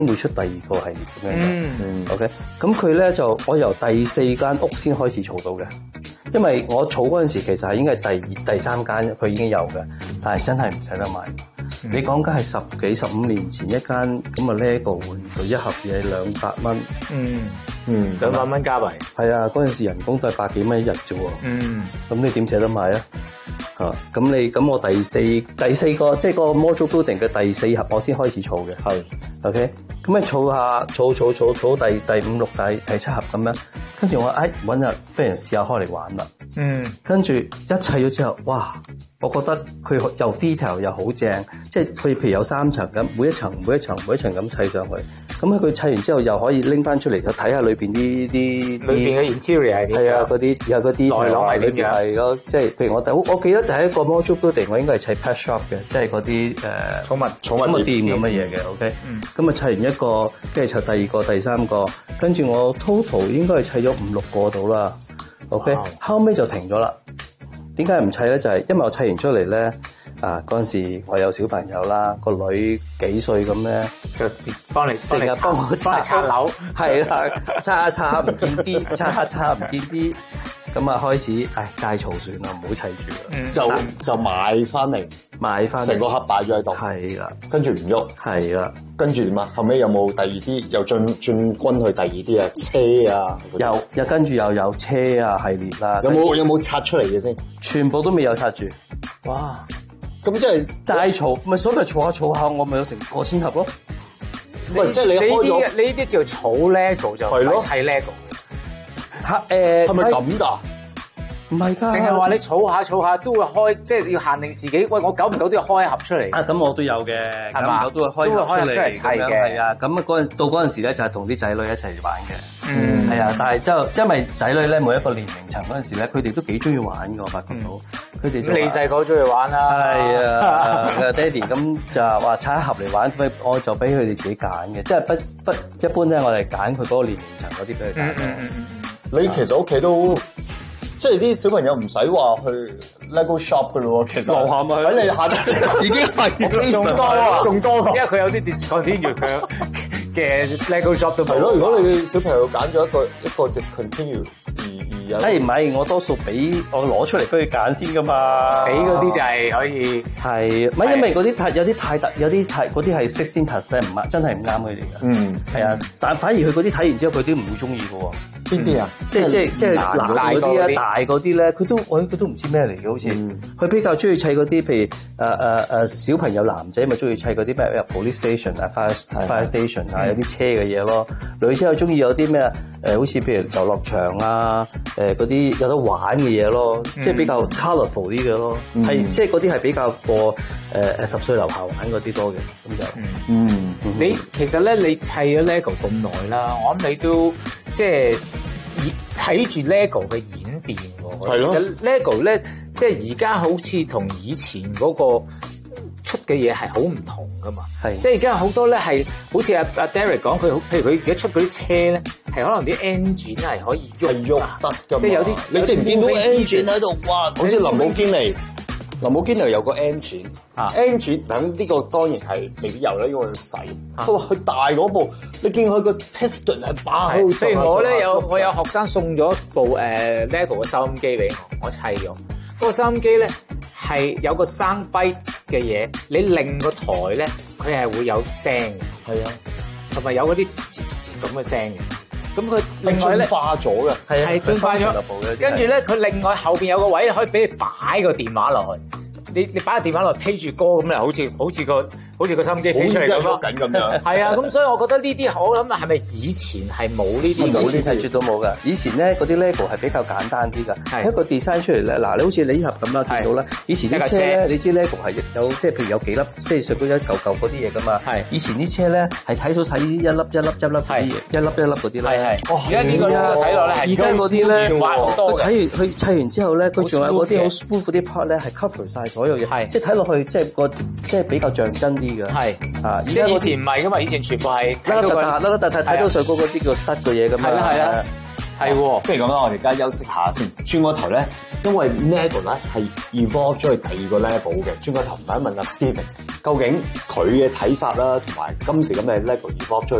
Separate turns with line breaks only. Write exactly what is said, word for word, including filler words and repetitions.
會出第二個系列咁樣嘅。
嗯
OK， 咁佢咧就我由第四間屋先開始儲到嘅，因為我儲嗰陣時其實係應該係第二、第三間佢已經有嘅，但係真係唔捨得買。嗯、你講緊係十幾十五年前一間咁啊 LEGO 玩具一盒嘢兩百蚊。
嗯嗯，兩百蚊加幣。
係啊，嗰陣時人工都係百幾蚊一日啫喎。嗯，咁你點捨得買啊？嚇，咁你咁我第四第四個即係個 Mojo Building 嘅第四盒我先開始儲嘅。係 ，OK，咁你儲下儲儲儲儲第第五六第第七盒咁樣，跟住我誒揾日不如試下開嚟玩啦。嗯，跟住一砌咗之後，哇！我覺得佢又 detail 又好正，即係佢譬如有三層咁，每一層每一層每一層咁砌上去，咁佢砌完之後又可以拎翻出嚟就睇下裏邊啲啲
裏邊嘅 interior 係點？
係啊，嗰啲有嗰啲
內籠係點樣？
係咯，即係譬如我第我記得第一個 Mojo Building 我應該係砌 pet shop 嘅，即係嗰啲誒
寵物
寵物店咁嘅嘢嘅 ，OK，咁啊砌完一個，跟住砌第二個、第三個，跟住我 total 應該係砌咗五六個到啦 ，OK， 後尾就停咗啦。點解唔砌咧？就係、是、因為我砌完出嚟咧，啊嗰陣時我有小朋友啦，個女幾歲咁咧，
就幫你成日幫我幫你拆樓，
係啦，拆一拆唔見啲，拆一拆唔見啲，咁啊開始，唉戒嘈算啦，唔好砌住啦，
嗯、就就買翻嚟，
買翻
成個盒擺咗喺度，
係啦，
跟住唔喐，
係啦，
跟住點啊？後尾有冇第二啲又進進軍去第二啲啊？車啊，
又又跟住又有車啊系列啦，
有冇有冇拆出嚟嘅先？
全部都未有拆住，
哇！咁即係
齋嘈，咪所以咪嘈下嘈下，我咪有成過千盒咯。
喂，即係你開咗，
你呢啲叫儲 LEGO 就係砌 LEGO
嚇誒，
係咪咁㗎？
唔係㗎，
定係話你儲下儲下都會開，即係要限定自己。喂，我久唔久都要開一盒出嚟。
啊，咁我都有嘅，
係嘛？
久都會開盒出嚟
砌嘅。
係啊，咁啊嗰陣到嗰陣時咧就係同啲仔女一齊玩嘅。嗯，係啊，但係之後因為仔女咧每一個年齡層嗰陣時咧，佢哋都幾中意玩嘅，我發覺到。佢哋
咁你細個中意玩啦。
係啊，佢爹哋咁就話拆一盒嚟玩，咁我就俾佢哋自己揀嘅，即係不不一般咧，我哋揀佢嗰個年齡層嗰啲俾佢揀嘅。
你其實屋企都。即係啲小朋友唔使話去 LEGO shop 㗎咯喎，其實
樓下咪
喺你下低已經係
仲多啊，仲多，因為佢有啲 discontinue 佢嘅 LEGO shop 都冇。
係咯，如果你小朋友揀咗一個一個 discontinue 而而有，
誒唔係，我多數俾我攞出嚟俾佢揀先㗎嘛。
俾嗰啲就係可以
係，唔係因為嗰啲太有啲太特，有啲太嗰啲係 sixteen plus 唔啱，真係唔啱佢哋㗎。嗯，係啊，但反而佢嗰啲睇完之後，佢都唔會中意㗎喎。
邊啲啊？
即係即係即係大嗰啲啊，大嗰啲咧，佢都我佢都唔知咩嚟嘅，好似佢比較中意砌嗰啲，譬如誒誒誒小朋友男仔咪中意砌嗰啲咩入 police station 啊、fire fire station 啊，有啲車嘅嘢咯。女仔又中意有啲咩誒，好似譬如遊樂場啊，誒嗰啲有得玩嘅嘢咯，即係比較 colourful 啲嘅咯。係即係嗰啲係比較 for 誒誒十歲樓下玩嗰啲多嘅，咁就
嗯，你其實咧你砌咗 LEGO 咁耐啦，我諗你都即係。睇住 LEGO 嘅演變喎，
係咯。
其實 LEGO 咧，即係而家好似同以前嗰個出嘅嘢係好唔同噶嘛。係，即係而家好多咧係好似阿阿 Derek 講，佢好，譬如佢而家出嗰啲車咧，係可能啲 engine 係可以喐，
係喐得㗎。
即係有啲，
你見唔見到 engine 喺度？哇！好似林寶堅尼。林寶堅尼有個 engine，啊 engine 等呢個當然係未必有啦，因為佢細。不過佢大嗰部，你見佢個 piston 係擺喺度。
譬如我咧有我有學生送咗部誒 LEGO 嘅收音機俾我，我砌咗。嗰個收音機咧係有個 sound bite 嘅嘢，你擰個台咧，佢係會有聲嘅。係啊，同埋有嗰啲吱吱吱吱咁嘅聲嘅。咁佢另外咧，
進化咗嘅，
係係進化咗。跟住咧，佢另外後邊有個位可以俾你擺個電話落去。你你擺個電話落去 play 住歌咁咧，好似好似個好似個收音機 play 出嚟咁咯。
緊咁樣。
係啊，咁所以我覺得呢啲我諗係咪以前係冇呢啲？
以前係絕對冇㗎。以前咧嗰啲 LEGO 係比較簡單啲㗎。一個 design 出嚟咧，嗱你好似你呢盒咁啦，見到啦。以前啲車咧，你知 LEGO 係有即係譬如有幾粒，即係上邊一嚿嚿嗰啲嘢㗎嘛。係。以前啲車咧係睇到睇一粒一粒一粒嗰啲嘢，一粒一粒嗰啲咧。係係。而家呢個睇落咧係而家嗰啲咧，佢睇完佢砌完之後咧，佢仲有嗰啲好 smooth 嗰啲 part 咧係 cover 曬所有嘢。係。即係睇落去即係個即係比較像真啲嘅。係。啊！
即係以前唔係噶嘛，以前全部係
甩甩突突，甩甩突突睇到上高嗰啲叫 stud 嘅嘢咁樣。
係啦係啦，係喎。
不如咁啦，我哋而家休息下先，轉個頭咧， 因為 LEGO 咧係 evolve 咗去第二個 level 嘅。轉個頭問一問阿 Steven，究竟佢嘅睇法啦，同埋今時今日 LEGO evolve 咗